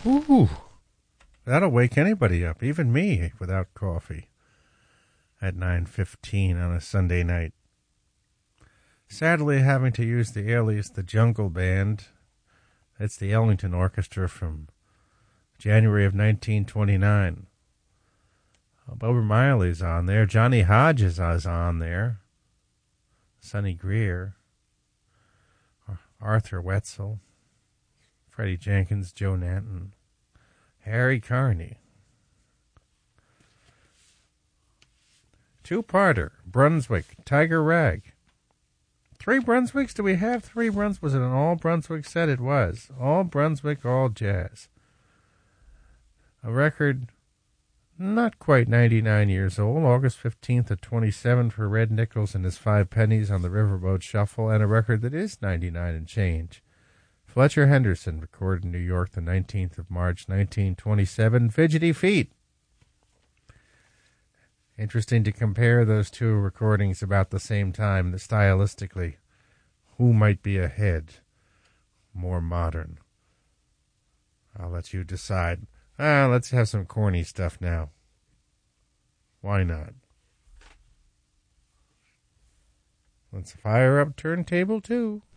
Ooh, that'll wake anybody up, even me, without coffee, at 9:15 on a Sunday night. Sadly, having to use the alias The Jungle Band. It's the Ellington Orchestra from January of 1929. Bobby Miley's on there. Johnny Hodges is on there. Sonny Greer. Arthur Wetzel. Freddie Jenkins. Joe Nanton. Harry Carney. Two-parter. Brunswick. Tiger Rag. 3 Brunswicks? Do we have 3 Brunswicks? Was it an all Brunswick set? It was. All Brunswick, all jazz. A record not quite 99 years old. August 15th of 27 for Red Nichols and his 5 pennies on the Riverboat Shuffle. And a record that is 99 and change. Fletcher Henderson recorded in New York the 19th of March, 1927. Fidgety Feet. Interesting to compare those 2 recordings about the same time, stylistically. Who might be ahead? More modern. I'll let you decide. Let's have some corny stuff now. Why not? Let's fire up turntable 2.